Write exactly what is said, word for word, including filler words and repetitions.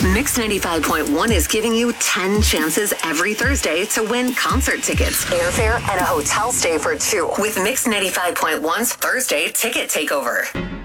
Mix ninety-five point one is giving you ten chances every Thursday to win concert tickets, airfare, and a hotel stay for two with Mix ninety-five point one's Thursday Ticket Takeover.